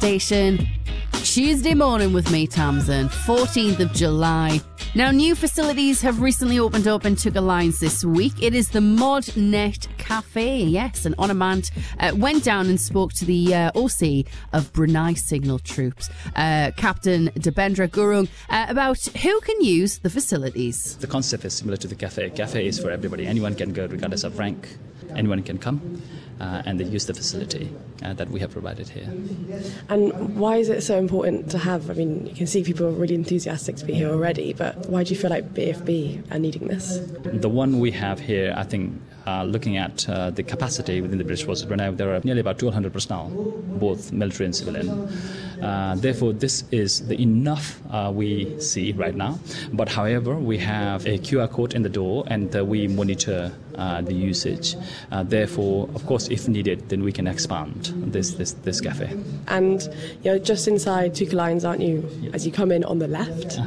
station. Tuesday morning with me, Tamsin, 14th of July. Now, new facilities have recently opened up in Tucker Lines this week. It is the ModNet Cafe, yes, and Onamant went down and spoke to the OC of Brunei Signal Troops, Captain Debendra Gurung, about who can use the facilities. The concept is similar to the cafe. Cafe is for everybody. Anyone can go regardless of rank. Anyone can come. And they use the facility that we have provided here. And why is it so important to have? I mean, you can see people are really enthusiastic to be here already, but why do you feel like BFB are needing this? The one we have here, I think, looking at the capacity within the British Forces Brunei, there are nearly about 1,200 personnel, both military and civilian. Therefore, this is the enough we see right now. But however, we have a QR code in the door, and we monitor the usage. Therefore, of course, if needed, then we can expand this cafe. And you're just inside Tucker Lines, aren't you? As you come in on the left.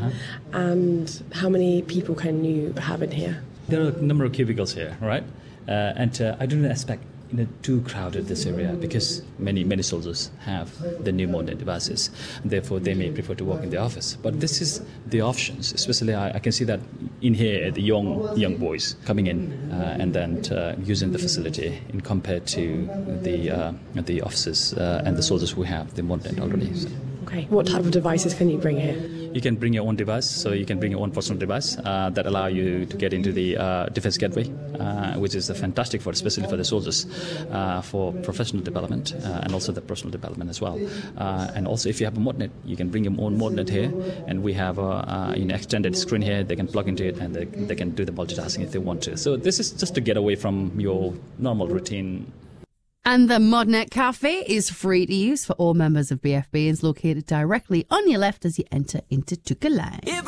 And how many people can you have in here? There are a number of cubicles here, right? And I don't expect too crowded this area because many soldiers have the new modern devices. Therefore, they may prefer to work in the office. But this is the options. Especially, I can see that in here the young boys coming in and then using the facility in compared to the officers and the soldiers who have the modern already. So. Okay. What type of devices can you bring here? You can bring your own device, so you can bring your own personal device that allow you to get into the defense gateway, which is fantastic especially for the soldiers, for professional development and also the personal development as well. And also, if you have a modnet, you can bring your own modnet here, and we have an extended screen here. They can plug into it and they can do the multitasking if they want to. So this is just to get away from your normal routine. And the ModNet Cafe is free to use for all members of BFB and is located directly on your left as you enter into Tucker Lines.